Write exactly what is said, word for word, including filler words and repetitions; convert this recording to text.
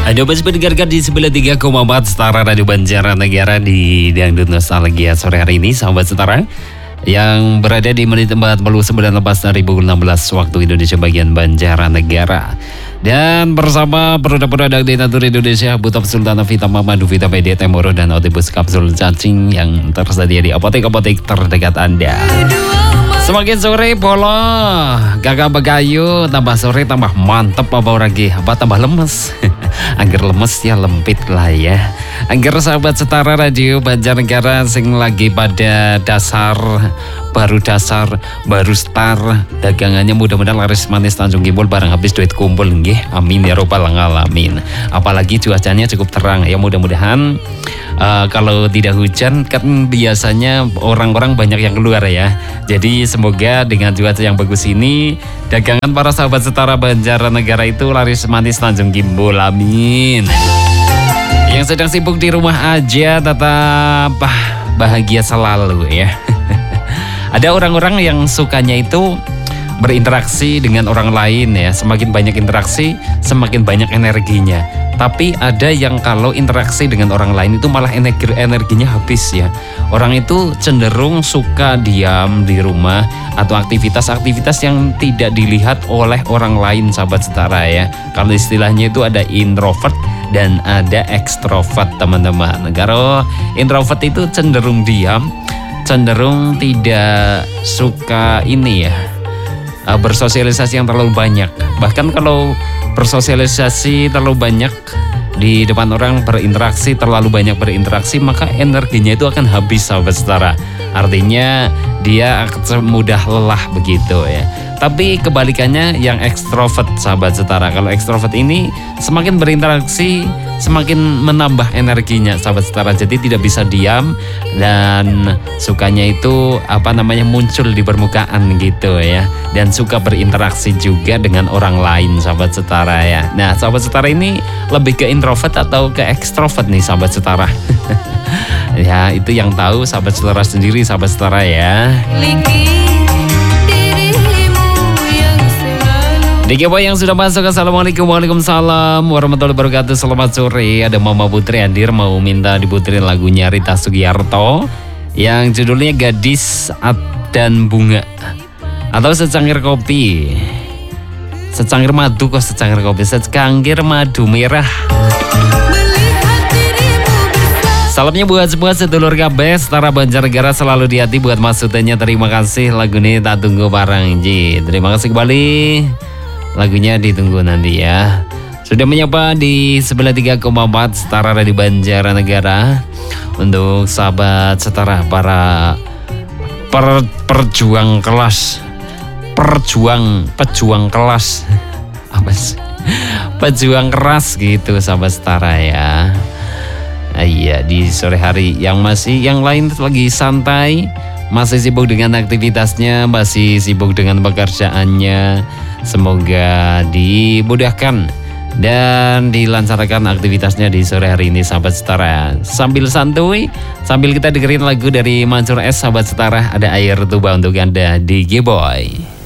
Ada masih mendengarkan di sembilan puluh tiga koma empat Setara Radio Banjarnegara di Dangdut Nostalgia sore hari ini, sahabat Setara yang berada di menit empat puluh sembilan lepas dari pukul enam belas waktu Indonesia bagian Banjarnegara. Dan bersama produk-produk Denatur Indonesia, Butop Sultana Vita Madu, Vita Media Temoro, dan Otibus Kapsul Cacing yang tersedia di apotek-apotek terdekat Anda. Semakin sore polo gagak begayu, tambah sore tambah mantep apa lagi, apa tambah lemes. Angger lemes ya lempit lah ya. Angger sahabat Setara Radio Banjarnegara sing lagi pada dasar, baru dasar, baru star dagangannya, mudah-mudahan laris manis Tanjung Kimpul barang habis duit kumpul nggih. Amin ya robbal alamin. Apalagi cuacanya cukup terang ya, mudah-mudahan uh, kalau tidak hujan kan biasanya orang-orang banyak yang keluar ya. Jadi semoga dengan cuaca yang bagus ini dagangan para sahabat Setara Banjarnegara itu laris manis Tanjung Kimpul. Amin. Yang sedang sibuk di rumah aja tetap bahagia selalu ya. Ada orang-orang yang sukanya itu berinteraksi dengan orang lain ya. Semakin banyak interaksi, semakin banyak energinya. Tapi ada yang kalau interaksi dengan orang lain itu malah energi, energinya habis ya. Orang itu cenderung suka diam di rumah atau aktivitas-aktivitas yang tidak dilihat oleh orang lain, sahabat Setara ya. Kalau istilahnya itu ada introvert dan ada ekstrovert, teman-teman. Kalau introvert itu cenderung diam, cenderung tidak suka ini ya, bersosialisasi yang terlalu banyak. Bahkan kalau bersosialisasi terlalu banyak di depan orang, berinteraksi terlalu banyak berinteraksi, maka energinya itu akan habis, sahabat Setara. Artinya dia akan mudah lelah begitu ya. Tapi kebalikannya yang ekstrovert, sahabat Setara. Kalau ekstrovert ini semakin berinteraksi semakin menambah energinya, sahabat Setara. Jadi tidak bisa diam dan sukanya itu apa namanya muncul di permukaan gitu ya. Dan suka berinteraksi juga dengan orang lain, sahabat Setara ya. Nah, sahabat Setara ini lebih ke introvert atau ke ekstrovert nih, sahabat Setara? Ya, itu yang tahu sahabat Setara sendiri, sahabat Setara ya. Diki Boy yang sudah masuk, assalamualaikum, waalaikumsalam warahmatullahi wabarakatuh. Selamat sore. Ada Mama Putri Andir mau minta diputerin lagunya Rita Sugiarto yang judulnya Gadis dan Bunga atau Secangkir Kopi. Secangkir madu kok secangkir kopi, secangkir madu merah. Salamnya buat semua sedulur kabeh Setara Banjarnegara, selalu di hati buat maksudnya. Terima kasih, lagu ini tak tunggu barang Ji. Terima kasih kembali. Lagunya ditunggu nanti ya. Sudah menyapa di sembilan puluh tiga koma empat Setara Radio Banjarnegara. Untuk sahabat Setara, para per, perjuang kelas, perjuang pejuang kelas, apa sih? Pejuang keras gitu, sahabat Setara ya. Nah, iya, di sore hari yang masih yang lain lagi santai, masih sibuk dengan aktivitasnya, masih sibuk dengan pekerjaannya. Semoga dimudahkan dan dilancarkan aktivitasnya di sore hari ini, sahabat Setara. Sambil santuy, sambil kita dengerin lagu dari Mansur S, sahabat Setara. Ada Air Tuba untuk Anda di G-Boy.